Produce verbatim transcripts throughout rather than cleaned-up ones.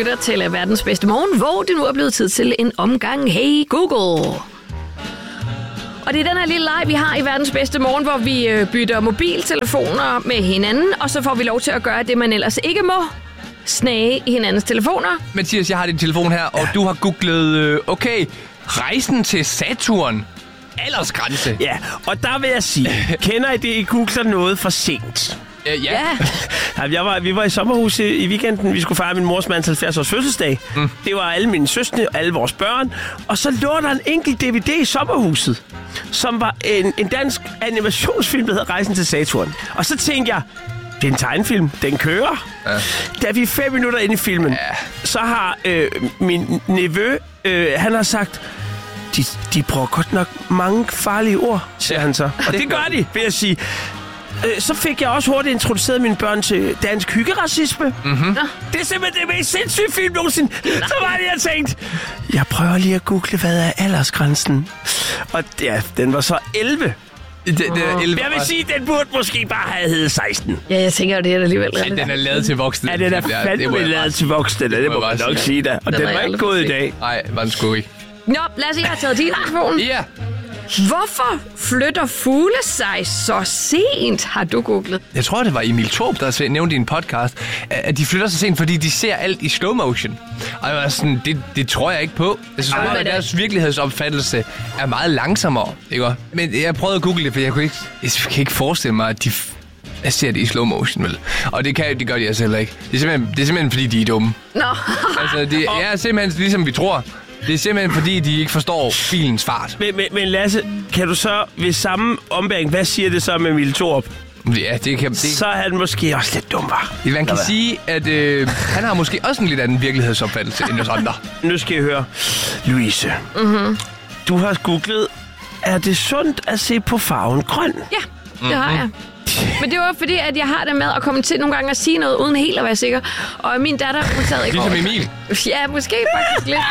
lytter til verdens bedste morgen, hvor det nu er blevet tid til en omgang Hey Google. Og det er den her lille leg, vi har i verdens bedste morgen, hvor vi bytter mobiltelefoner med hinanden, og så får vi lov til at gøre det, man ellers ikke må. Snage i hinandens telefoner. Mathias, jeg har din telefon her, og ja. du har googlet, øh, okay, rejsen til Saturn. Aldersgrænse. Ja, og der vil jeg sige, kender I det, I googler noget for sent? Uh, ja. ja. Jeg var, vi var i sommerhus i, i weekenden. Vi skulle fejre min mors mands halvfjerds års fødselsdag. Mm. Det var alle mine søstre og alle vores børn. Og så lå der en enkelt D V D i sommerhuset, som var en, en dansk animationsfilm, der hedder Rejsen til Saturn. Og så tænkte jeg, det er en tegnefilm. Den kører. Ja. Da vi er fem minutter inde i filmen, ja. så har øh, min nevø, øh, han har sagt, de, de bruger godt nok mange farlige ord, siger ja. han så. Og det, det gør de, vil jeg sige. Øh, så fik jeg også hurtigt introduceret mine børn til dansk hyggeracisme. Mm-hmm. Det er simpelthen det mest sindssyge film nogensinde. Så var det, jeg tænkte, jeg prøver lige at google, hvad er aldersgrænsen? Og ja, den var så elleve. Det, det er elleve. Jeg vil sige, den burde måske bare have heddet seksten. Ja, jeg tænker jo, det er alligevel. Ja, den er lavet til voksne. Ja, den er fandme ja, lavet til voksne, det, det må man nok sige da. Og den, den var ikke gået i dag. Nej, var den sgu ikke. Nå, lad os se, jeg har taget din telefon. Ja. Hvorfor flytter fugle sig så sent, har du googlet? Jeg tror, det var Emil Thorup, der nævnte i en podcast, at de flytter sig sent, fordi de ser alt i slow motion. Og jeg var sådan, det, det tror jeg ikke på. Jeg synes, at deres virkelighedsopfattelse er meget langsommere, ikke? Men jeg prøvede at google det, for jeg kunne ikke, jeg kan ikke forestille mig, at de jeg ser det i slow motion, vel? Og det, kan, det gør de altså heller ikke. Det er simpelthen, det er simpelthen fordi, de er dumme. Nå. Altså, det er simpelthen ligesom vi tror. Det er simpelthen fordi, de ikke forstår filens fart. Men, men, men Lasse, kan du så ved samme ombæring, hvad siger det så med Emil Thorup? Ja, det kan... Det... Så er han måske også lidt dum, var. Man kan Nå, sige, at øh, han har måske også en lidt anden virkelighedsopfattelse end os andre. Nu skal jeg høre. Louise, mm-hmm. du har googlet, er det sundt at se på farven grøn? Ja, det mm-hmm. har jeg. Men det var fordi, at jeg har det med at komme til nogle gange at sige noget, uden helt at være sikker. Og min datter, hun sad ikke ligesom Emil? Ja, måske faktisk lidt.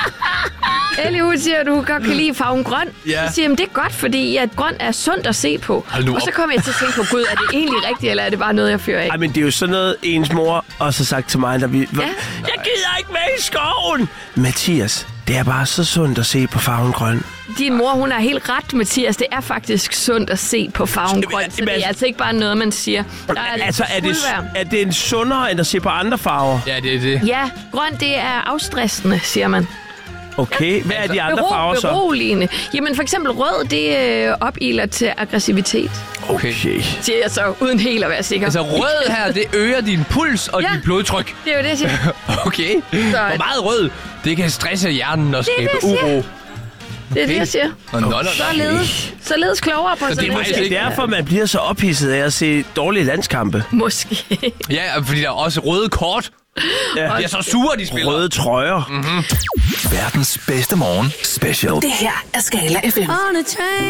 Ellie, hun siger, at du godt kan lide farven grøn. Ja. Så siger jeg, det er godt, fordi at grøn er sundt at se på. Og så kommer jeg til at tænke på, gud, er det egentlig rigtigt, eller er det bare noget, jeg fører af? Ej, men det er jo sådan noget, ens mor også har sagt til mig, da vi... Ja. Jeg gider ikke med i skoven! Mathias, det er bare så sundt at se på farven grøn. Din mor, hun er helt ret, Mathias. Det er faktisk sundt at se på farven grøn, så det er altså ikke bare noget, man siger. Der er altså, er det, er det en sundere, end at se på andre farver? Ja, det er det. Ja, grøn, det er afstressende, siger man. Okay, ja. Hvad er de andre Bero, farver så? Beroligende. Jamen, for eksempel rød, det øh, opiler til aggressivitet. Okay. Siger jeg så, uden helt at være sikker. Altså, rød her, det øger din puls og ja. dit blodtryk. Det er jo det, jeg siger. Okay. Så, hvor meget rød? Det kan stresse hjernen og skabe det, uro. Det er det, jeg siger. Okay. Okay. Således, således klogere på så sådan det. Det er derfor, man bliver så ophidset af at se dårlige landskampe. Måske. Ja, fordi der er også røde kort. Ja. De er så sure, de spiller. Røde trøjer. Mm-hmm. Verdens bedste morgen special. Det her er Skala F M.